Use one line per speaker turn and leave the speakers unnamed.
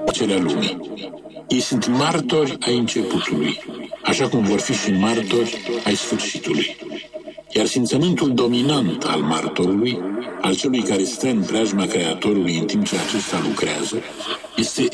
facerea lumii. Ei sunt martori ai începutului, așa cum vor fi și martori ai sfârșitului. Iar simțământul dominant al martorului, al celui care stă în preajma Creatorului în timp ce acesta lucrează, este